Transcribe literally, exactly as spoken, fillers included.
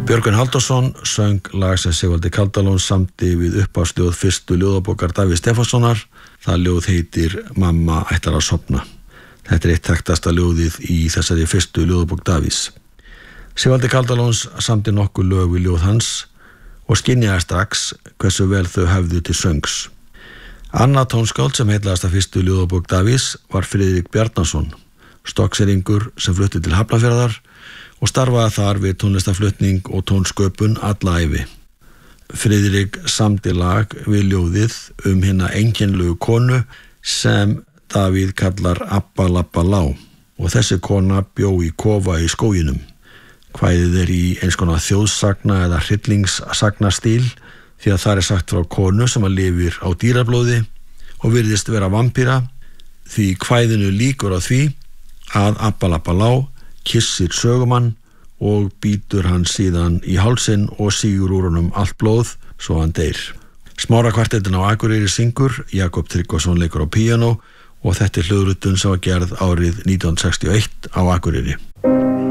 Björgvin Halldórsson söng lag sem Sigvaldi Kaldalón samdi við upphafsljóð fyrstu ljóðabókar Davíðs Stefánssonar. Það ljóð heitir Mamma ætlar að sofna. Þetta er eitt þekktasta ljóðið í þessari fyrstu ljóðabók Davíðs. Sigvaldi Kaldalóns samdi nokkuð lög við ljóð hans og skynjaði strax hversu vel þau hefðu til söngs. Annað tónskáld sem heillaðist af fyrstu ljóðabók Davíðs var Friðrik Bjarnason, stokkseyringur sem flutti til Hafnarfjarðar og starfaði þar við tónlistaflutning og tónsköpun alla ævi. Friðrik samdi lag við ljóðið um hina einkennilegu konu sem Davíð kallar Abba Labba Lá og þessi kona bjó í kofa í skóginum. Kvæðið er í eins konar þjóðsagna eða hryllingssagna-stíl því að það er sagt frá konu sem að lifir á dýrablóði og virðist vera vampíra, því kvæðinu líkur á því að Abba Labba Lá kissir sögumann og bítur hann síðan í hálsinn og sígur úr honum allt blóð svo hann deyr. Smárakvartettin á Akureyri syngur, Jakob Tryggvason leikur á píanó og þetta er hljóðritun sem var gerð árið nítján hundruð sextíu og eitt á Akureyri.